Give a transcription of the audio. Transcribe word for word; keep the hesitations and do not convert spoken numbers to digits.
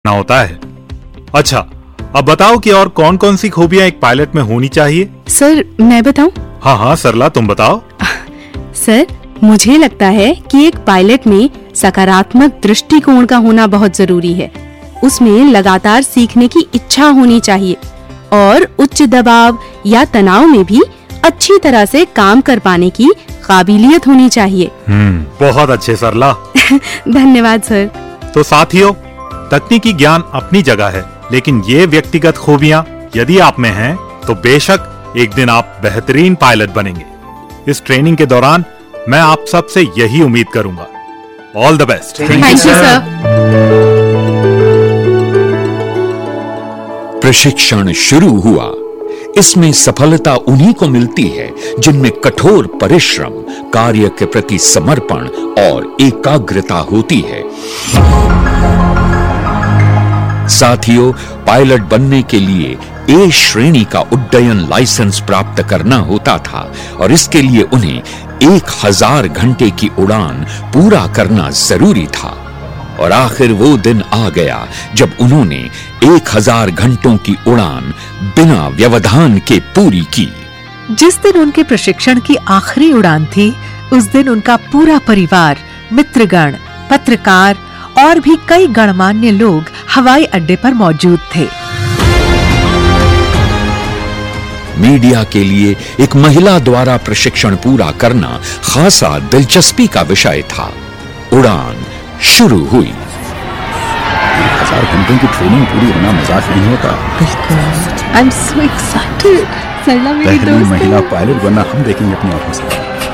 ना होता है। अच्छा, अब बताओ कि और कौन कौन सी खूबियां एक पायलट में होनी चाहिए? सर मैं बताऊं? हाँ हाँ सरला, तुम बताओ। सर मुझे लगता है कि एक पायलट में सकारात्मक दृष्टिकोण का होना बहुत जरूरी है। उसमें लगातार सीखने की इच्छा होनी चाहिए और उच्च दबाव या तनाव में भी अच्छी तरह से काम कर पाने की काबिलियत होनी चाहिए। हम्म, बहुत अच्छे सरला। धन्यवाद सर। तो साथियों, तकनीकी ज्ञान अपनी जगह है, लेकिन ये व्यक्तिगत खूबियां यदि आप में हैं, तो बेशक एक दिन आप बेहतरीन पायलट बनेंगे। इस ट्रेनिंग के दौरान मैं आप सबसे यही उम्मीद करूंगा। All the best. Thank you sir. प्रशिक्षण शुरू हुआ। इसमें सफलता उन्हीं को मिलती है जिनमें कठोर परिश्रम, कार्य के प्रति समर्पण और एकाग्रता होती है। साथियों, पायलट बनने के लिए ए श्रेणी का उड्डयन लाइसेंस प्राप्त करना होता था और इसके लिए उन्हें एक हजार घंटे की उड़ान पूरा करना जरूरी था। और आखिर वो दिन आ गया जब उन्होंने एक हजार घंटों की उड़ान बिना व्यवधान के पूरी की। जिस दिन उनके प्रशिक्षण की आखिरी उड़ान थी, उस दिन उनका पूरा परिवार, मित्रगण, पत्रकार और भी कई गणमान्य लोग हवाई अड्डे पर मौजूद थे। मीडिया के लिए एक महिला द्वारा प्रशिक्षण पूरा करना खासा दिलचस्पी का विषय था। उड़ान शुरू हुई। एक हजार घंटों की ट्रेनिंग पूरी होना मजाक नहीं होता। I am so excited. सरला मेरी दोस्त है। पहली महिला पायलट बनना हम देखेंगे अपनी आंखों से।